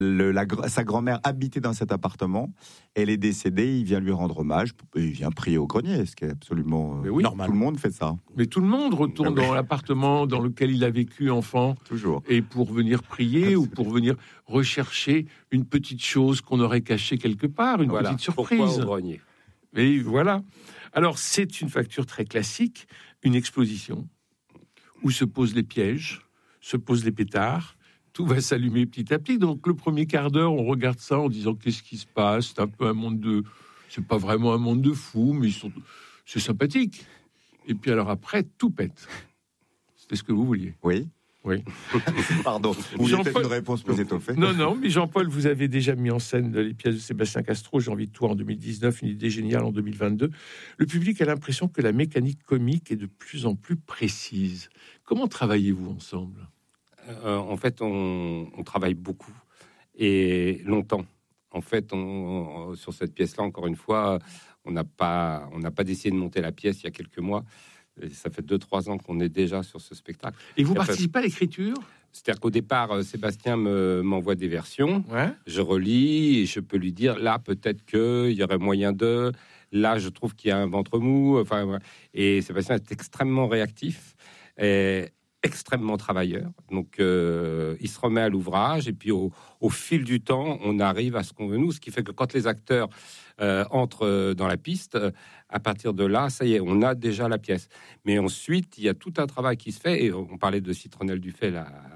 Sa grand-mère habitait dans cet appartement. Elle est décédée, il vient lui rendre hommage. Et il vient prier au grenier, ce qui est absolument normal. Tout le monde fait ça. Mais tout le monde retourne dans l'appartement dans lequel il a vécu enfant. Toujours. Et pour venir prier ou pour venir rechercher une petite chose qu'on aurait cachée quelque part, une petite surprise. Pourquoi au grenier ? Et voilà. Alors, c'est une facture très classique, une explosion, où se posent les pièges, se posent les pétards. Tout va s'allumer petit à petit. Donc, le premier quart d'heure, on regarde ça en disant qu'est-ce qui se passe. C'est un peu un monde de... C'est pas vraiment un monde de fous, mais c'est sympathique. Et puis, alors après, tout pète. C'était ce que vous vouliez. Oui. Pardon. Vous avez peut-être une réponse plus étoffée. Non, mais Jean-Paul, vous avez déjà mis en scène les pièces de Sébastien Castro, J'ai envie de toi en 2019, une idée géniale en 2022. Le public a l'impression que la mécanique comique est de plus en plus précise. Comment travaillez-vous ensemble ? En fait, on travaille beaucoup et longtemps. En fait, sur cette pièce-là, encore une fois, on n'a pas décidé de monter la pièce il y a quelques mois. Et ça fait 2-3 ans qu'on est déjà sur ce spectacle. Et vous participez à l'écriture ? C'est-à-dire qu'au départ, Sébastien m'envoie des versions. Ouais. Je relis et je peux lui dire, là, peut-être qu'il y aurait moyen de... Là, je trouve qu'il y a un ventre mou. Enfin, et Sébastien est extrêmement réactif. Et extrêmement travailleur, donc il se remet à l'ouvrage et puis au fil du temps, on arrive à ce qu'on veut nous, ce qui fait que quand les acteurs entrent dans la piste, à partir de là, ça y est, on a déjà la pièce. Mais ensuite, il y a tout un travail qui se fait, et on parlait de Citronnelle Dufay,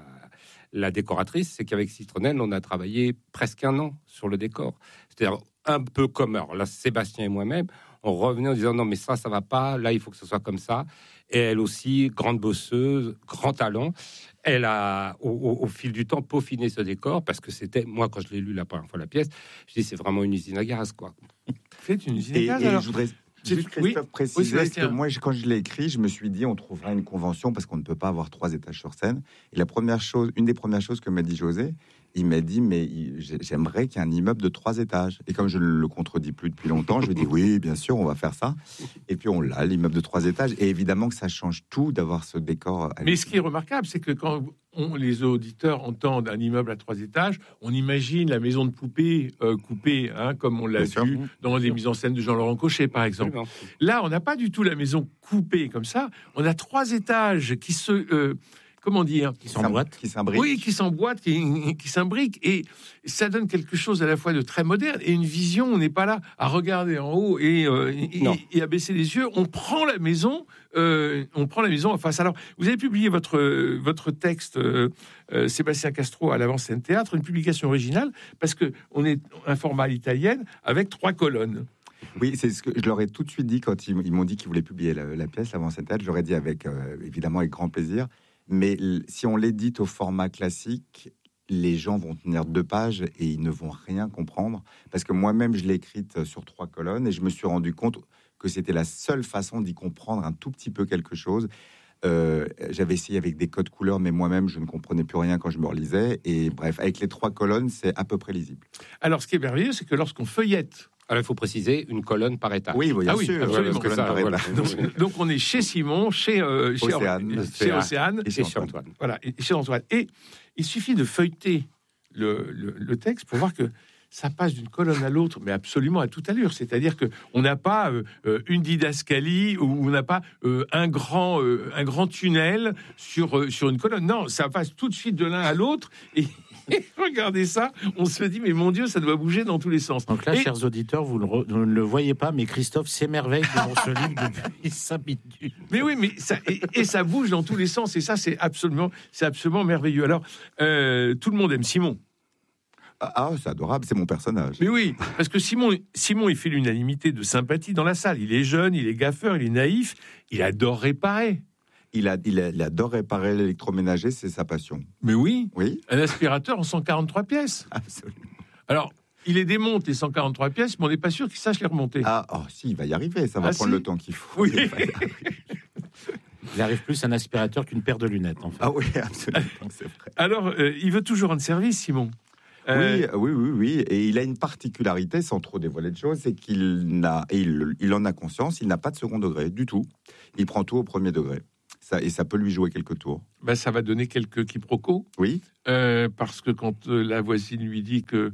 la décoratrice, c'est qu'avec Citronnelle, on a travaillé presque 1 an sur le décor. C'est-à-dire un peu comme, alors là, Sébastien et moi-même, on revenait en disant non, mais ça va pas, là, il faut que ce soit comme ça. Et elle aussi, grande bosseuse, grand talent. Elle a, au fil du temps, peaufiné ce décor parce que c'était, moi, quand je l'ai lu la première fois la pièce, je dis c'est vraiment une usine à gaz, quoi. C'est une usine à gaz, alors. Je voudrais juste, Christophe, préciser que moi, quand je l'ai écrit, je me suis dit on trouvera une convention parce qu'on ne peut pas avoir 3 étages sur scène. Et une des premières choses que m'a dit José, il m'a dit mais j'aimerais qu'il y ait un immeuble de 3 étages. Et comme je ne le contredis plus depuis longtemps, je lui ai dit oui, bien sûr, on va faire ça. Et puis on l'a, l'immeuble de 3 étages. Et évidemment que ça change tout d'avoir ce décor. Mais ce qui est remarquable, c'est que quand les auditeurs entendent un immeuble à 3 étages, on imagine la maison de poupée coupée, comme on l'a vu dans les mises en scène de Jean-Laurent Cochet, par exemple. Là, on n'a pas du tout la maison coupée comme ça. On a 3 étages qui se... comment dire, qui s'emboîtent, qui s'imbriquent, et ça donne quelque chose à la fois de très moderne et une vision. On n'est pas là à regarder en haut et à baisser les yeux. On prend la maison en face. Alors, vous avez publié votre texte, Sébastien Castro, à l'Avant-Scène Théâtre, une publication originale parce que on est un format à l'italienne avec 3 colonnes. Oui, c'est ce que je leur ai tout de suite dit quand ils m'ont dit qu'ils voulaient publier la pièce, l'Avant-Scène Théâtre. Je leur ai dit évidemment avec grand plaisir. Mais si on l'édite au format classique, les gens vont tenir 2 pages et ils ne vont rien comprendre. Parce que moi-même, je l'ai écrite sur 3 colonnes et je me suis rendu compte que c'était la seule façon d'y comprendre un tout petit peu quelque chose. J'avais essayé avec des codes couleurs, mais moi-même, je ne comprenais plus rien quand je me relisais. Et bref, avec les 3 colonnes, c'est à peu près lisible. Alors, ce qui est merveilleux, c'est que lorsqu'on feuillette... Alors, il faut préciser une colonne par étage. Oui, bien sûr. Absolument. Voilà. Donc, on est chez Simon, chez Océane et chez Antoine. Voilà, et chez Antoine. Et il suffit de feuilleter le texte pour voir que ça passe d'une colonne à l'autre, mais absolument à toute allure. C'est-à-dire que on n'a pas une didascalie ou on n'a pas un grand tunnel sur une colonne. Non, ça passe tout de suite de l'un à l'autre et regardez ça, on se dit mais mon Dieu, ça doit bouger dans tous les sens. Donc là, chers auditeurs, vous ne le voyez pas, mais Christophe s'émerveille devant ce livre depuis 5 minutes. Mais oui, mais ça et ça bouge dans tous les sens et ça c'est absolument merveilleux. Alors tout le monde aime Simon. Ah, c'est adorable, c'est mon personnage. Mais oui, parce que Simon, il fait l'unanimité de sympathie dans la salle. Il est jeune, il est gaffeur, il est naïf, il adore réparer. Il adore réparer l'électroménager, c'est sa passion. Mais oui, oui. Un aspirateur en 143 pièces. Absolument. Alors, il les démonte, les 143 pièces, mais on n'est pas sûr qu'il sache les remonter. Si, il va y arriver, ça va prendre le temps qu'il faut. Oui. Il arrive plus un aspirateur qu'une paire de lunettes, en fait. Ah oui, absolument, c'est vrai. Alors, il veut toujours rendre service, Simon. Oui. Et il a une particularité, sans trop dévoiler de choses, c'est qu'il en a conscience, il n'a pas de second degré du tout. Il prend tout au premier degré. Et ça peut lui jouer quelques tours. Ça va donner quelques quiproquos. Oui. Parce que quand la voisine lui dit que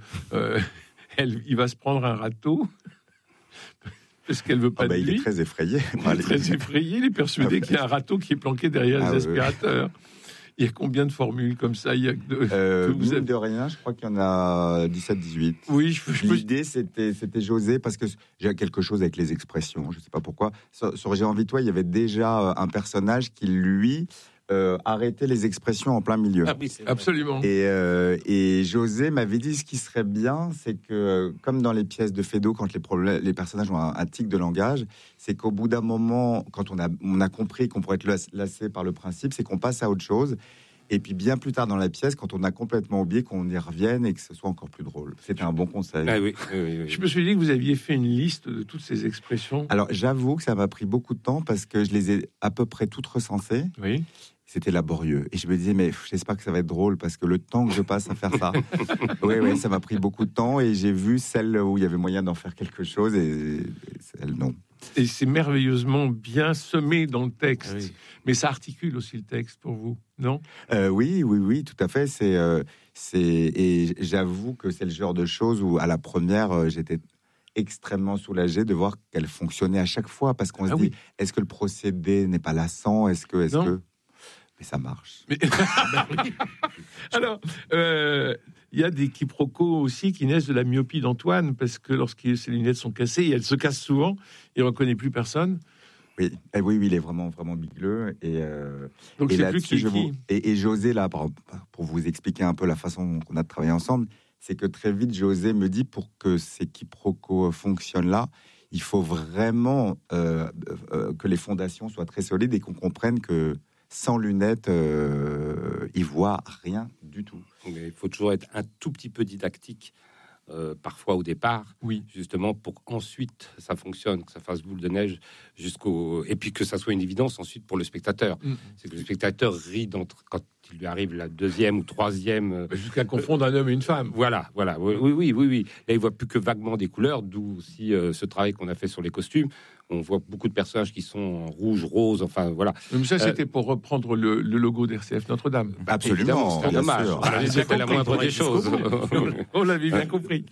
il va se prendre un râteau, parce qu'elle veut pas de lui. Il est très effrayé. Il est persuadé qu'il y a un râteau qui est planqué derrière les aspirateurs. Oui. Il y a combien de formules comme ça? Il y a de rien, je crois qu'il y en a 17-18. Oui, l'idée, c'était José, parce que j'ai quelque chose avec les expressions, je ne sais pas pourquoi. Sur J'ai envie de toi, il y avait déjà un personnage qui, lui, arrêtait les expressions en plein milieu. Ah oui, absolument. Et José m'avait dit, ce qui serait bien, c'est que, comme dans les pièces de Feydeau, quand les personnages ont un tic de langage, c'est qu'au bout d'un moment, quand on a compris qu'on pourrait être lassé par le principe, c'est qu'on passe à autre chose. Et puis bien plus tard dans la pièce, quand on a complètement oublié, qu'on y revienne et que ce soit encore plus drôle. C'était un bon conseil. Ah oui. Je me suis dit que vous aviez fait une liste de toutes ces expressions. Alors j'avoue que ça m'a pris beaucoup de temps parce que je les ai à peu près toutes recensées. Oui. C'était laborieux. Et je me disais, mais j'espère que ça va être drôle parce que le temps que je passe à faire ça, oui, ça m'a pris beaucoup de temps. Et j'ai vu celle où il y avait moyen d'en faire quelque chose et celle non. Et c'est merveilleusement bien semé dans le texte. Oui. Mais ça articule aussi le texte pour vous, non? Oui, tout à fait. Et j'avoue que c'est le genre de choses où, à la première, j'étais extrêmement soulagé de voir qu'elle fonctionnait à chaque fois. Parce qu'on se dit, est-ce que le procédé n'est pas lassant? Est-ce que... Mais ça marche. Alors, il y a des quiproquos aussi qui naissent de la myopie d'Antoine, parce que lorsque ses lunettes sont cassées, et elles se cassent souvent, il ne reconnaît plus personne. Oui, il est vraiment, vraiment bigleux. Donc, c'est plus qui. Et José, là, pour vous expliquer un peu la façon qu'on a de travailler ensemble, c'est que très vite, José me dit, pour que ces quiproquos fonctionnent là, il faut vraiment que les fondations soient très solides et qu'on comprenne que sans lunettes, il voit rien du tout. Mais il faut toujours être un tout petit peu didactique, parfois au départ, justement pour qu'ensuite ça fonctionne, que ça fasse boule de neige et puis que ça soit une évidence ensuite pour le spectateur. C'est que le spectateur rit quand il lui arrive la deuxième ou troisième, jusqu'à confondre un homme et une femme. Voilà. Oui. Là, il voit plus que vaguement des couleurs, d'où aussi ce travail qu'on a fait sur les costumes. On voit beaucoup de personnages qui sont en rouge, rose, enfin voilà. Mais ça, c'était pour reprendre le logo d'RCF Notre-Dame. Absolument, c'est dommage. C'est la moindre des choses. On l'avait bien compris.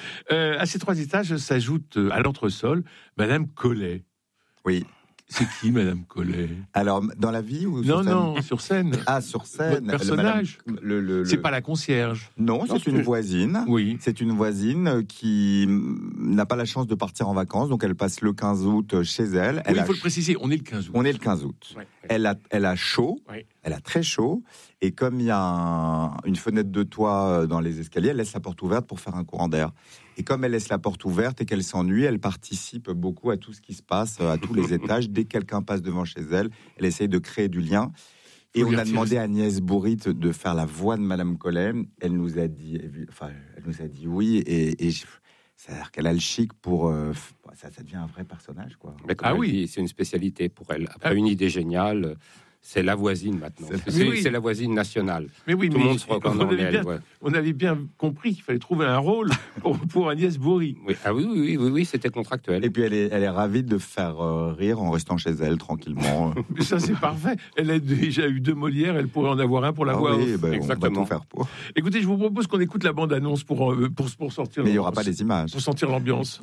À ces 3 étages s'ajoute à l'entresol Madame Collet. Oui. C'est qui, Madame Collet? Alors, dans la vie ou sur scène? Non, sur scène. Ah, sur scène. Votre personnage. C'est pas la concierge. Non, c'est une voisine. Oui. C'est une voisine qui n'a pas la chance de partir en vacances, donc elle passe le 15 août chez elle. Il faut le préciser, on est le 15 août. On est le 15 août. Ouais. Elle a chaud, elle a très chaud, et comme il y a une fenêtre de toit dans les escaliers, elle laisse la porte ouverte pour faire un courant d'air. Et comme elle laisse la porte ouverte et qu'elle s'ennuie, elle participe beaucoup à tout ce qui se passe à tous les étages. Dès que quelqu'un passe devant chez elle, elle essaye de créer du lien. Et on a demandé à Agnès Bourrit de faire la voix de Madame Collet. Elle nous a dit oui. Et c'est-à-dire qu'elle a le chic pour... ça devient un vrai personnage, quoi. Oui, c'est une spécialité pour elle. Après une idée géniale... C'est la voisine maintenant. C'est la voisine nationale. Mais oui, tout le monde se reconnaît en elle. On avait bien compris qu'il fallait trouver un rôle pour Agnès Bourrit. Oui, c'était contractuel. Et puis elle est ravie de faire rire en restant chez elle tranquillement. Mais ça c'est parfait. Elle a déjà eu 2 Molières, elle pourrait en avoir un pour la voix. Oui, exactement. On va tout faire pour. Écoutez, je vous propose qu'on écoute la bande-annonce pour sortir. Mais il n'y aura pas les images. Pour sentir l'ambiance.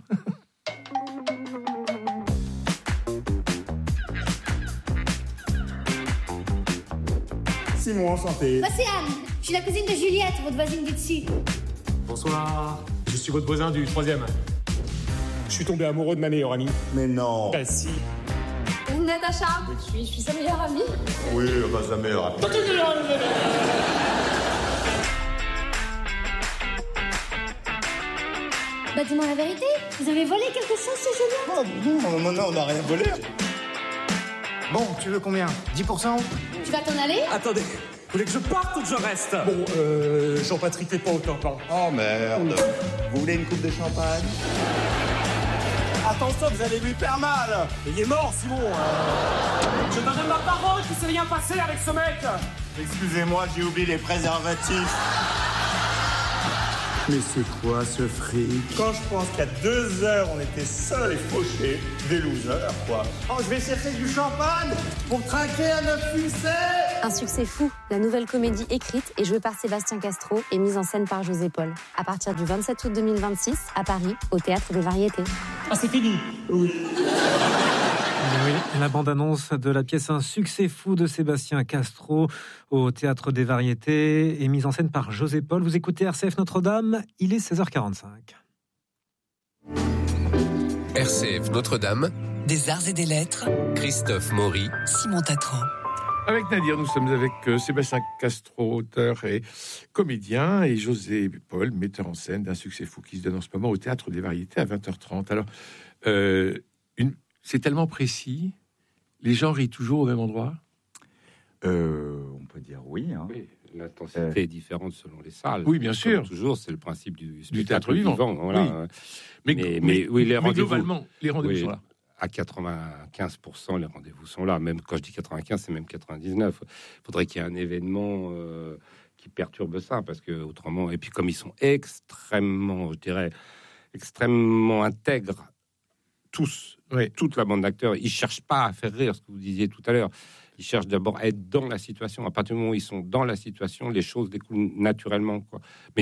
Simon, enchanté. Moi, c'est Anne. Je suis la cousine de Juliette, votre voisine du dessus. Bonsoir. Je suis votre voisin du 3e. Je suis tombé amoureux de ma meilleure amie. Mais non. Ah si. Natacha. Je suis sa meilleure amie. Oui, sa meilleure amie. Bah, dis-moi la vérité. Vous avez volé quelque chose chez Julien? Non, on n'a rien volé. Bon, tu veux combien? 10%? Tu vas t'en aller? Attendez, vous voulez que je parte ou que je reste? Bon, Jean-Patrick, t'es pas autant, pardon. Oh merde. Vous voulez une coupe de champagne? Attention, vous allez lui faire mal. Il est mort, Simon. Je te donne ma parole qu'il s'est rien passé avec ce mec. Excusez-moi, j'ai oublié les préservatifs. Mais c'est quoi ce fric? Quand je pense qu'à 2 heures, on était seuls et fauchés, des losers, quoi. Oh, je vais chercher du champagne pour trinquer à 9 succès. Un succès fou, la nouvelle comédie écrite et jouée par Sébastien Castro et mise en scène par José Paul. À partir du 27 août 2026, à Paris, au Théâtre des Variétés. Ah, c'est fini. Oui. Oui, la bande-annonce de la pièce Un succès fou de Sébastien Castro au Théâtre des Variétés est mise en scène par José Paul. Vous écoutez RCF Notre-Dame, il est 16h45. RCF Notre-Dame, des arts et des lettres, Christophe Maury, Simon Tatro. Avec Nadir, nous sommes avec Sébastien Castro, auteur et comédien, et José Paul, metteur en scène d'un succès fou qui se donne en ce moment au Théâtre des Variétés à 20h30. Alors, c'est tellement précis. Les gens rient toujours au même endroit. On peut dire oui. Hein. Oui, l'intensité est différente selon les salles. Oui, bien sûr. Comme toujours, c'est le principe du théâtre vivant. Voilà. Oui. Mais oui, les rendez-vous, globalement, les rendez-vous sont là. À 95%, les rendez-vous sont là. Même quand je dis 95, c'est même 99. Il faudrait qu'il y ait un événement qui perturbe ça, parce que autrement. Et puis comme ils sont extrêmement, je dirais, extrêmement intègres. Tous, toute la bande d'acteurs, ils cherchent pas à faire rire, ce que vous disiez tout à l'heure. Ils cherchent d'abord à être dans la situation. À partir du moment où ils sont dans la situation, les choses découlent naturellement, quoi. Mais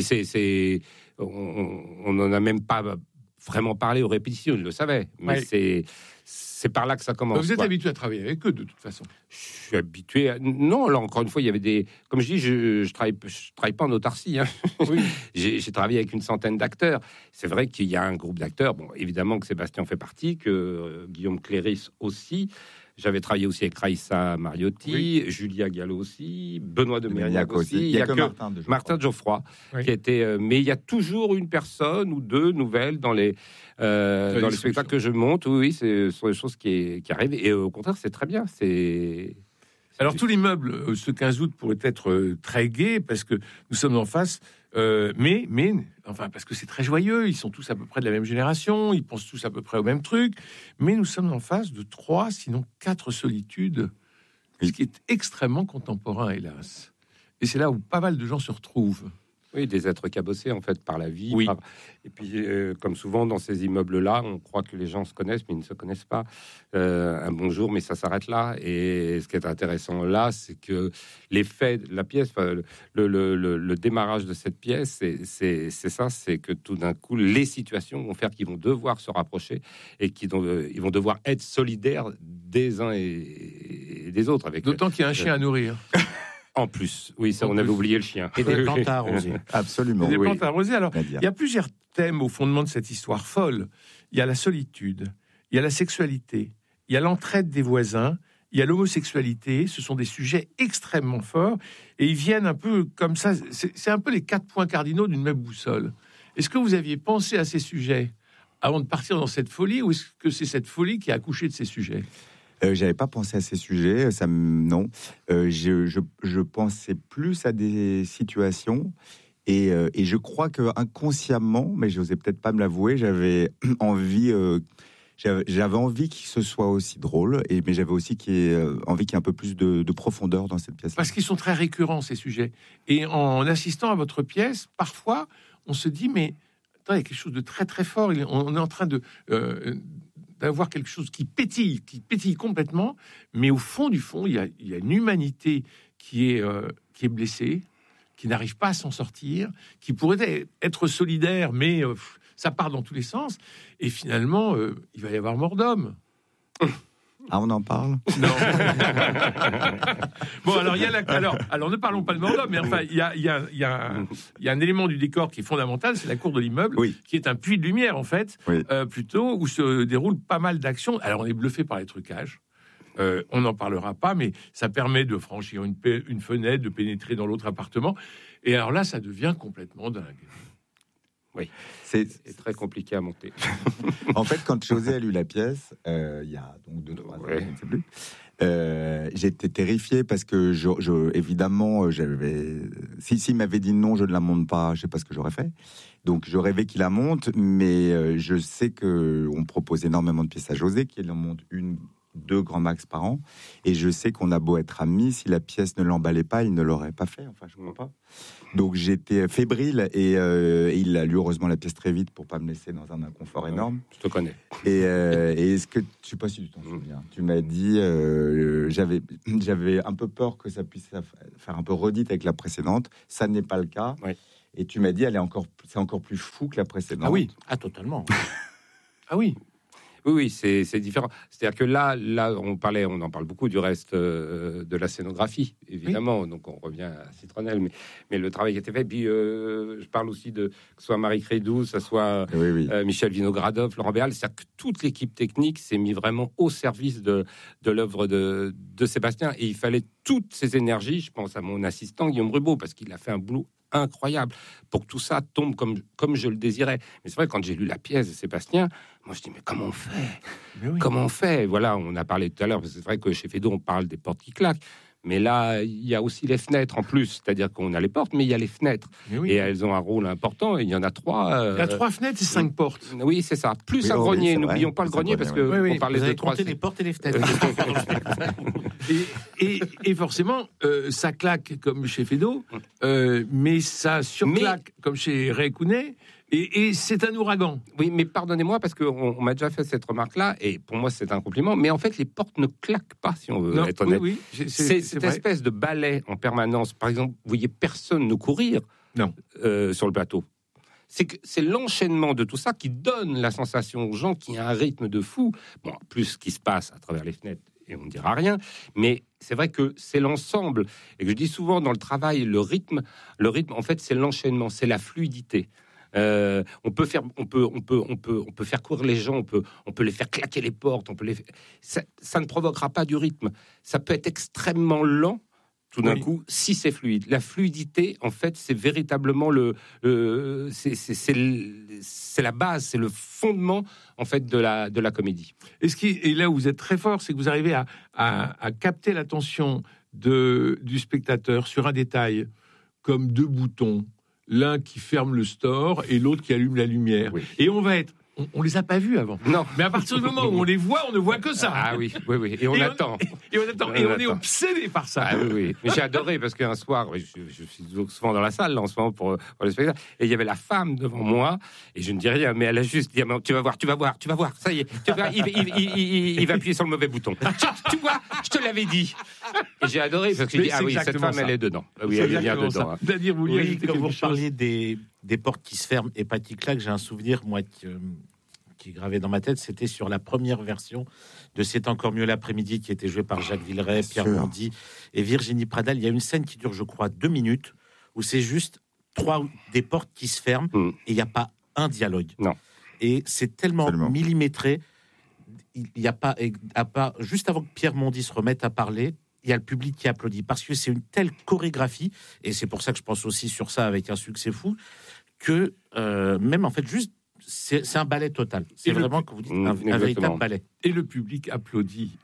on n'en a même pas vraiment parlé aux répétitions, ils le savaient. Mais c'est par là que ça commence. Vous êtes habitué à travailler avec eux, de toute façon. Je suis habitué. Non, là encore une fois, il y avait des. Comme je dis, je travaille pas en autarcie. Hein. Oui. J'ai travaillé avec une centaine d'acteurs. C'est vrai qu'il y a un groupe d'acteurs. Bon, évidemment que Sébastien fait partie, que Guillaume Cléris aussi. J'avais travaillé aussi avec Raïssa Mariotti, Julia Gallo aussi, Benoît de Mérignac aussi. Il y a que Martin de Geoffroy qui était. Mais il y a toujours une personne ou deux nouvelles dans les spectacles que je monte. Oui, ce sont des choses qui arrivent. Et au contraire, c'est très bien. Alors, tout l'immeuble, ce 15 août, pourrait être très gai parce que nous sommes en face. Mais parce que c'est très joyeux, ils sont tous à peu près de la même génération, ils pensent tous à peu près au même truc, mais nous sommes en face de 3, sinon 4 solitudes, ce qui est extrêmement contemporain, hélas. Et c'est là où pas mal de gens se retrouvent. Oui, des êtres cabossés en fait par la vie. Oui. Et puis, comme souvent dans ces immeubles-là, on croit que les gens se connaissent, mais ils ne se connaissent pas. Un bonjour, mais ça s'arrête là. Et ce qui est intéressant là, c'est que l'effet de la pièce, le démarrage de cette pièce, c'est ça, c'est que tout d'un coup, les situations vont faire qu'ils vont devoir se rapprocher et ils vont devoir être solidaires des uns et des autres. D'autant qu'il y a un chien à nourrir. En plus, oui, ça, on avait oublié le chien. Et des plantes à arroser. Absolument. Des plantes à arroser. Alors, il y a plusieurs thèmes au fondement de cette histoire folle. Il y a la solitude, il y a la sexualité, il y a l'entraide des voisins, il y a l'homosexualité. Ce sont des sujets extrêmement forts et ils viennent un peu comme ça. C'est un peu les 4 points cardinaux d'une même boussole. Est-ce que vous aviez pensé à ces sujets avant de partir dans cette folie, ou est-ce que c'est cette folie qui a accouché de ces sujets ? J'avais pas pensé à ces sujets, non. Je pensais plus à des situations et je crois que inconsciemment, mais je n'osais peut-être pas me l'avouer, j'avais envie que ce soit aussi drôle, mais j'avais aussi envie qu'il y ait un peu plus de profondeur dans cette pièce. Parce qu'ils sont très récurrents, ces sujets. Et en assistant à votre pièce, parfois, on se dit, mais attends, il y a quelque chose de très très fort. On est en train d'avoir quelque chose qui pétille complètement, mais au fond du fond, il y a une humanité qui est blessée, qui n'arrive pas à s'en sortir, qui pourrait être solidaire, mais ça part dans tous les sens, et finalement, il va y avoir mort d'homme. Ah, on en parle ? Non. Bon, alors, alors, ne parlons pas de mort d'homme, mais enfin, il y a un élément du décor qui est fondamental, c'est la cour de l'immeuble, qui est un puits de lumière, en fait, plutôt, où se déroulent pas mal d'actions. Alors, on est bluffé par les trucages. On n'en parlera pas, mais ça permet de franchir une fenêtre, de pénétrer dans l'autre appartement. Et alors là, ça devient complètement dingue. Oui, c'est très compliqué à monter. En fait, quand José a lu la pièce, il y a donc 2-3 ans, je ne sais plus, j'étais terrifié parce que, évidemment, s'il m'avait dit non, je ne la monte pas, je ne sais pas ce que j'aurais fait. Donc, je rêvais qu'il la monte, mais je sais qu'on propose énormément de pièces à José, qu'il en monte une 2 grands max par an. Et je sais qu'on a beau être amis, si la pièce ne l'emballait pas, il ne l'aurait pas fait. Enfin, je ne comprends pas. Donc j'étais fébrile et il a lu heureusement la pièce très vite pour pas me laisser dans un inconfort énorme. Je te connais. Et est-ce que, je sais pas si tu t'en souviens, tu m'as dit, j'avais un peu peur que ça puisse faire un peu redite avec la précédente. Ça n'est pas le cas. Oui. Et tu m'as dit, c'est encore plus fou que la précédente. Ah oui, totalement. Ah oui. Oui, c'est différent. C'est-à-dire que là, on en parle beaucoup du reste de la scénographie, évidemment. Oui. Donc on revient à Citronnelle, mais le travail qui a été fait. Puis je parle aussi que ce soit Marie Crédou, que ce soit Michel Vinogradov, Laurent Béal. C'est-à-dire que toute l'équipe technique s'est mise vraiment au service de l'œuvre de Sébastien. Et il fallait toutes ces énergies. Je pense à mon assistant Guillaume Rubaud, parce qu'il a fait un boulot incroyable pour que tout ça tombe comme je le désirais. Mais c'est vrai, quand j'ai lu la pièce de Sébastien, moi je dis mais comment on fait ? Comment on fait ? Voilà, on a parlé tout à l'heure, parce que c'est vrai que chez Feydeau on parle des portes qui claquent, mais là il y a aussi les fenêtres en plus, c'est-à-dire qu'on a les portes, mais il y a les fenêtres, et elles ont un rôle important, et il y en a 3. Il y a 3 fenêtres et 5 portes. Oui, c'est ça. Plus un grenier, n'oublions pas le grenier, parce que on parlait de 3. Les portes et les fenêtres. Et forcément, ça claque comme chez Feydeau, mais ça surclaque comme chez Ray Kounet, et c'est un ouragan. Oui, mais pardonnez-moi, parce qu'on m'a déjà fait cette remarque-là, et pour moi c'est un compliment, mais en fait les portes ne claquent pas, si on veut être honnête. Oui, c'est cette espèce de balai en permanence. Par exemple, vous voyez personne ne courir sur le plateau. C'est l'enchaînement de tout ça qui donne la sensation aux gens qu'il y a un rythme de fou. Bon, plus ce qui se passe à travers les fenêtres, et on ne dira rien, mais c'est vrai que c'est l'ensemble. Et que je dis souvent dans le travail, le rythme, en fait, c'est l'enchaînement, c'est la fluidité. On peut faire courir les gens, on peut les faire claquer les portes, ça ne provoquera pas du rythme. Ça peut être extrêmement lent, tout d'un coup, si c'est fluide. La fluidité, en fait, c'est véritablement c'est la base, c'est le fondement, en fait, de la comédie. Et là où vous êtes très fort, c'est que vous arrivez à capter l'attention du spectateur sur un détail, comme 2 boutons, l'un qui ferme le store et l'autre qui allume la lumière. Oui. Et on les a pas vus avant. Non. Mais à partir du moment où on les voit, on ne voit que ça. Ah oui. Et on attend. Et on est obsédé par ça. Ah oui. Mais j'ai adoré parce qu'un soir, je suis souvent dans la salle là, en ce moment pour le spectacle, et il y avait la femme devant moi, et je ne dis rien, mais elle a juste dit tu vas voir, ça y est, il va appuyer sur le mauvais bouton. Tu vois, je te l'avais dit. Et j'ai adoré parce que je dis cette femme elle est dedans. Oui, elle est bien dedans. C'est-à-dire, quand vous parliez des portes qui se ferment et pas qui claquent, j'ai un souvenir, moi, qui est gravé dans ma tête, c'était sur la première version de C'est encore mieux l'après-midi, qui était joué par Jacques Villeray, Pierre Bondy et Virginie Pradal. Il y a une scène qui dure, je crois, 2 minutes, où c'est juste des portes qui se ferment et il n'y a pas un dialogue. Non. Et c'est tellement millimétré, il n'y a pas, juste avant que Pierre Bondy se remette à parler, il y a le public qui applaudit, parce que c'est une telle chorégraphie, et c'est pour ça que je pense aussi sur ça avec un succès fou, que même en fait juste c'est un ballet total. C'est vraiment, comme vous dites, un véritable ballet. Et le public applaudit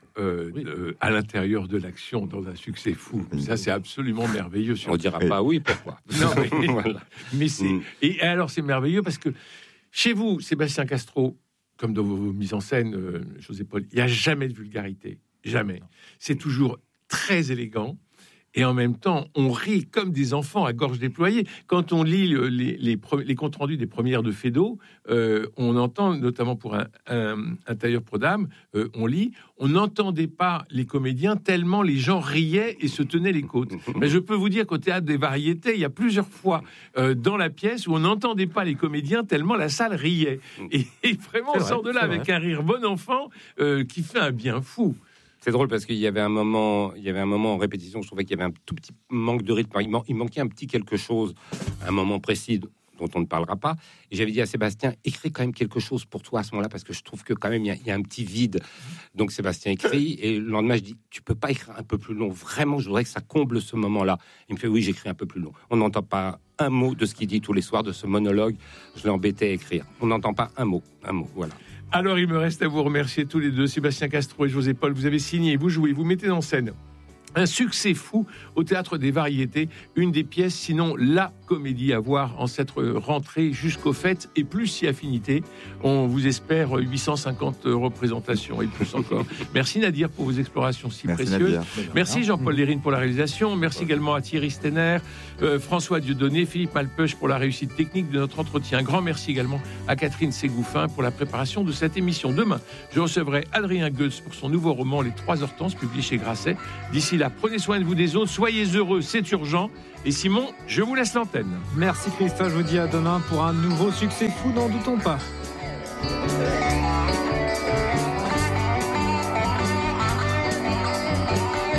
à l'intérieur de l'action dans un succès fou. Ça, c'est absolument merveilleux. On ne dira pas oui, pourquoi. Non, mais, voilà. Mais c'est... Et alors, c'est merveilleux parce que chez vous, Sébastien Castro, comme dans vos mises en scène, José Paul, il n'y a jamais de vulgarité. Jamais. C'est toujours très élégant. Et en même temps, on rit comme des enfants à gorge déployée. Quand on lit les comptes rendus des premières de Feydeau, on entend, notamment pour un tailleur pro d'âme, on lit, on n'entendait pas les comédiens tellement les gens riaient et se tenaient les côtes. Mais je peux vous dire qu'au Théâtre des Variétés, il y a plusieurs fois dans la pièce où on n'entendait pas les comédiens tellement la salle riait. Et vraiment, on sort de là avec un rire bon enfant qui fait un bien fou. C'est drôle parce qu'il y avait un moment en répétition, je trouvais qu'il y avait un tout petit manque de rythme. Il manquait un petit quelque chose, un moment précis dont on ne parlera pas. Et j'avais dit à Sébastien, écris quand même quelque chose pour toi à ce moment-là, parce que je trouve que quand même il y a un petit vide. Donc Sébastien écrit, et le lendemain je dis, tu peux pas écrire un peu plus long, vraiment, je voudrais que ça comble ce moment-là. Il me fait, oui, j'écris un peu plus long. On n'entend pas un mot de ce qu'il dit tous les soirs, de ce monologue. Je l'ai embêté à écrire. On n'entend pas un mot, voilà. Alors, il me reste à vous remercier tous les deux, Sébastien Castro et José Paul. Vous avez signé, vous jouez, vous mettez en scène Un succès fou au Théâtre des Variétés, une des pièces, sinon la comédie à voir en cette rentrée jusqu'aux fêtes et plus si affinité. On vous espère 850 représentations et plus encore. Merci Nadir pour vos explorations si précieuses. Nadir. Merci Jean-Paul Lérine pour la réalisation. Merci également à Thierry Stenner, François Dieudonné, Philippe Malpeuch pour la réussite technique de notre entretien. Un grand merci également à Catherine Ségouffin pour la préparation de cette émission. Demain, je recevrai Adrien Goetz pour son nouveau roman Les Trois Hortenses, publié chez Grasset. D'ici là, prenez soin de vous des autres, soyez heureux, c'est urgent. Et Simon, je vous laisse l'antenne. Merci Christophe, je vous dis à demain pour un nouveau succès fou, n'en doutons pas.